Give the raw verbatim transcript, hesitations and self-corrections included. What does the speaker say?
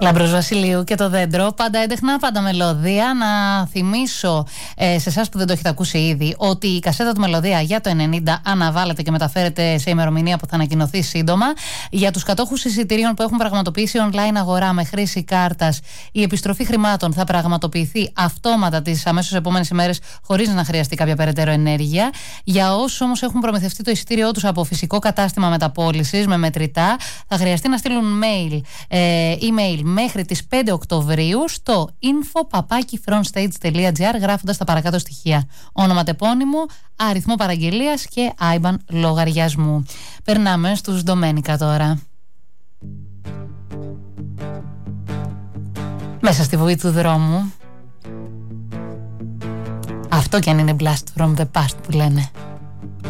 Λάμπρος Βασιλείου και το δέντρο, πάντα έντεχνα, πάντα μελωδία. Να θυμίσω ε, σε εσάς που δεν το έχετε ακούσει ήδη ότι η κασέτα του Μελωδία για το ενενήντα αναβάλλεται και μεταφέρεται σε ημερομηνία που θα ανακοινωθεί σύντομα. Για τους κατόχους εισιτηρίων που έχουν πραγματοποιήσει online αγορά με χρήση κάρτας, η επιστροφή χρημάτων θα πραγματοποιηθεί αυτόματα τις αμέσως επόμενες ημέρες χωρίς να χρειαστεί κάποια περαιτέρω ενέργεια. Για όσους όμως έχουν προμηθευτεί το εισιτήριό τους από φυσικό κατάστημα μεταπώλησης με μετρητά, θα χρειαστεί να στείλουν mail, ε, email μέχρι τις πέντε Οκτωβρίου στο info παπάκι frontstage τελεία gr γράφοντας τα παρακάτω στοιχεία. Όνομα τεπώνυμο, αριθμό παραγγελίας και άιμπαν λογαριασμού. Περνάμε στους Ντομένικα τώρα. Μέσα στη βουή του δρόμου. Αυτό κι αν είναι blast from the past που λένε.